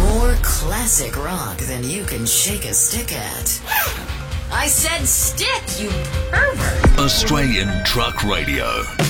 More classic rock than you can shake a stick at. I said stick, you pervert! Australian Truck Radio.